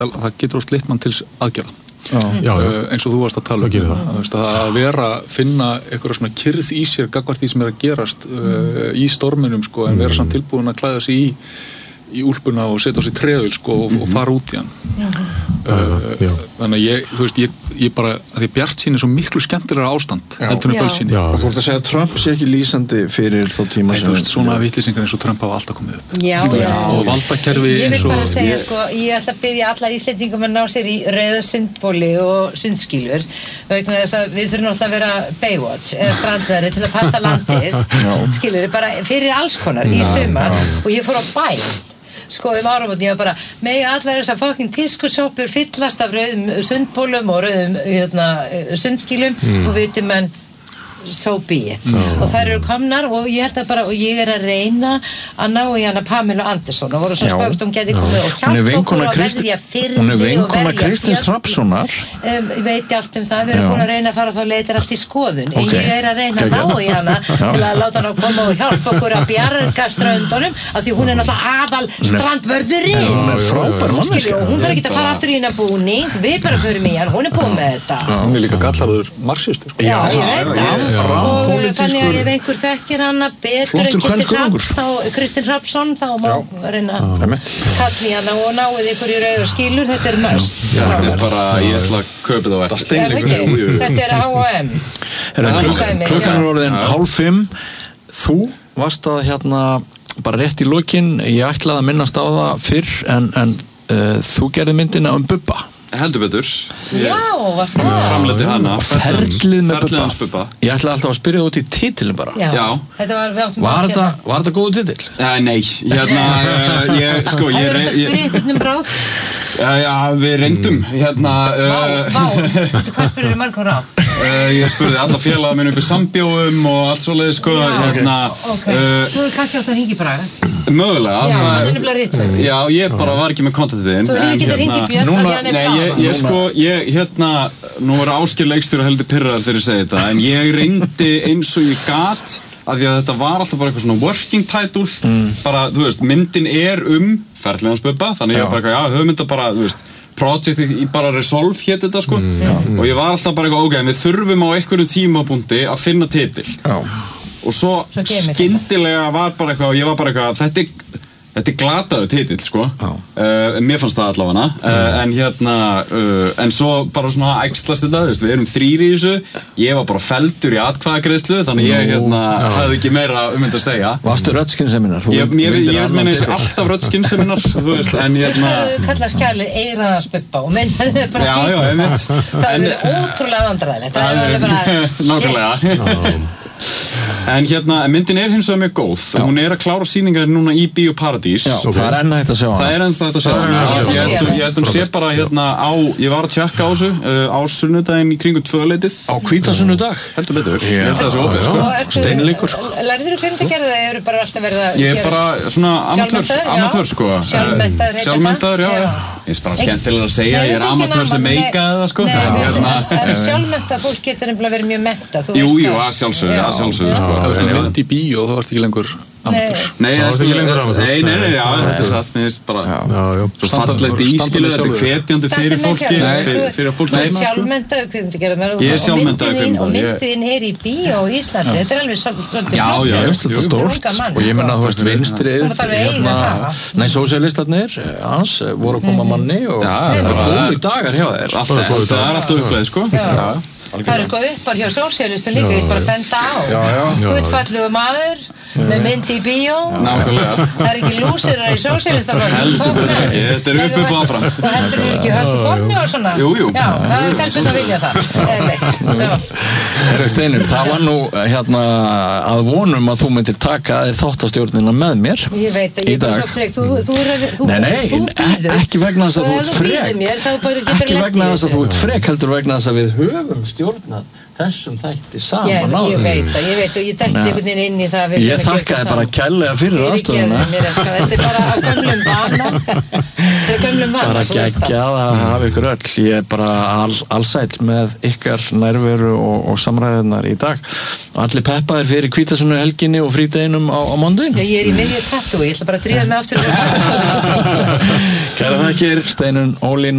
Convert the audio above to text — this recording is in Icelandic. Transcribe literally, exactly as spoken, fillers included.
það getur oft leitt mann til aðgerða. Já, já, já. Uh, eins og þú varst að tala um það. Að, veist, að vera, finna eitthvað svona kyrrð í sér gagnvart því sem er að gerast uh, í storminum sko, en vera samt tilbúin að klæða sig í, í úlpuna og setja á sig treðil sko, og, og fara út í hann. Uh, þannig að ég, þú veist, ég, ég bara, að því bjartsýni er svo miklu skemmtilega ástand heldur en bölsýni. Og þú ert að segja að Trump sé ekki lýsandi fyrir þá tíma sem... Þú veist, svona vitlýsingar eins og Trump hafa alltaf komið upp. Já, já. Og valdakerfi eins og... Ég vil bara segja, ég... sko, ég ætla að biðja alla Íslendingum að ná sér í rauða sundbóli og sundskýlur, vegna þess að við þurfum alltaf að vera Baywatch eða strandverði til að passa landið, skilur, bara fyrir alls konar í sumar, og ég fór á bæ sko um áramótin, ég var bara með allar þessar fucking tískusópur fyllast af rauðum sundbólum og rauðum hérna, sundskýlum mm. og veitum menn so be it mm. og þær eru komnar og ég held að bara og ég er að reyna að ná í hana Pamela Andersson og voru svo spögt hún geti komið og hjálpa okkur að verja fyrði hún er vinkona Kristins Hrafnssonar um, ég veit allt um það, við erum búin að reyna að fara þá leitir allt í skoðun okay. en ég er að reyna að ná í hana til að láta hana koma og hjálpa okkur að bjarga ströndunum af því hún er náttúrulega aðal strandvörðurinn hún er frábær manneskja og hún þarf ekki að fara aftur í hana búning við bara förum í hann, hún er búin með þetta hún er líka gallarður marxisti já, ég veit það og þannig að ef einhver þekkir hana betur en Kitty Hrafns þá Kristinn Hrafnsson þá má reyna kalli hana og náið ykkur í rauð og skýlur þetta er must þetta er bara, ég ætla að kaupa það eftir þetta er H og M klukkan er orðin hálf fimm þú varst að hérna bara rétt í lokin, ég ætlaði að minnast á það fyrr en, en uh, þú gerði myndina um Bubba heldur betur já, hvað það? Framleiddi hana ferlið með Bubba. Bubba ég ætlaði alltaf að spyrja út í titilin bara já, já. Þetta var, við áttum var þetta var þetta góð titill? Uh, nei, hérna uh, ég, sko, ég, það verður að spyrja einhvern um ráð uh, já, við reyndum hérna uh, vá, vá, veitu hvað spyrir um mörgum ráð? Uh, ég spurði alla félaga minn upp í sambjóum og allt svoleiðis sko já, hérna, okay. uh, þú hefur kannski átt að hringi Braga mögulega já, hann er nefnilega ritverð já, ég bara var ekki með kontaktið þinn þú hefur getið hringi Björn að því hann er nei, ég, ég sko, ég hérna nú er Ásgeir leikstjóri heldur pirraður þegar ég segi þetta en ég reyndi eins og ég gat að því að þetta var alltaf bara eitthvað svona working title mm. bara, þú veist, myndin er um ferðlega hans Bubba, þannig ég var bara eitthvað, já, höfum þetta bara, þú veist projektið í bara Resolve hétt þetta sko mm. og ég var alltaf bara eitthvað, ok, við þurfum á einhverjum tímapunkti að finna titil já. Og svo, svo skyndilega var bara eitthvað, ég var bara eitthvað, þetta er Þetta er glataður titill, sko. Uh, mér fannst það allavega. Uh, en hérna, uh, en svo bara svona æxlast þetta, þú veist, við erum þrír í þessu. Ég var bara felldur í atkvæðagreiðslu, þannig ég hérna hafði ekki meira um þetta að segja. Varstu röddskinseminar? Ég, ég, ég, ég meina þessi alltaf röddskinseminar, þú veist, en hérna... Þú veist, kalla skjalið Eiraðars Bubba og myndaði þið bara... Já, já, ég veit. Það er ótrúlega vandræðilegt. Það er bara... Nákvæmlega. En hérna, myndin er hins vegar mjög góð. Já. Hún er að klára sýningar núna í Bíó Paradís. Já, og það er enn hægt að sjá hana. Það er enn hægt að sjá hana. Ég held að hún sé bara hérna á, ég var að tjekka á þessu, uh, á sunnudaginn í kringum tvöleytið. Á hvítasunnudag? Heldur betur. Ég held að það sé opið, sko. Steinleikur, sko. Lærður þú hvernig að gera það, eða eru bara alltaf verið að... Ég er bara svona amatör, amatör, sko. Sjálfmenntaður, heita það? Sjálfmenntaður, já, já. Ég er bara skemmtilega að segja, ég er amatör sem meika það, sko. En sjálfmenntað fólk getur nefnilega verið mjög menntað, þú veist það. Jú, jú, að sjálfsögðu, að sjálfsögðu, sko. Ef þú mynd í bíó, þá ertu ekki lengur amatör. Nei, það er ekki lengur amatör. Nei, nei, nei, já, þetta er satt, mér finnst bara svo fallegt ískilu, þetta er hvetjandi fyrir fólki, fyrir fólki. Það er sjálfmenntaður kvikmyndagerðar. Ég er sjálfmenntaður kvikmyndagerðar. Og myndin er í bíó í Íslandi, þetta er alveg svolítið já, já, þetta er stórt. Og ég menna, þú veist, vinstrið, nei, sósíalistarnir hans voru að koma manni og það er góði dagar hjá þér. Það er alltaf uppleið, sko. Það er eitthvað uppar hjá sósíalistum líka, ég bara benda á. Guðfallegu maður, með mynd í bíó. Nákvæmlega. Það er ekki lúsirar í sósíalistaflokki. Heldur betur ekki, þetta er upp upp áfram. Og heldur þið ekki hörpu formi og svona? Jú, jú. Já, það er stelpun að vilja það. Herra Steinir, það var nú hérna að vonum að þú myndir taka þér þáttastjórnina með mér. Ég veit að ég er bara svo frek. Þú býður. Ekki vegna þess að þú ert frek. Ekki vegna þess að þú ert frek, heldur vegna þess að við höfum stjórnað þessum þætti saman á ég veit að, ég veit og ég dætti einhvern veginn inn í það ég þakkaði bara kærlega fyrir aðstofuna þetta er bara á gömlum vana Þetta er gömlum vana, bara geggjað að hafa ykkur öll. Ég er bara all, allsæll með ykkar nærveru og, og samræðunar í dag. Allir peppaðir fyrir hvítasunnu helginni og frídeginum á, á mándaginn. Já, ég er í miðju tattoo, ég ætla bara að drífa mig aftur. Kæra þakkir, Steinunn Ólín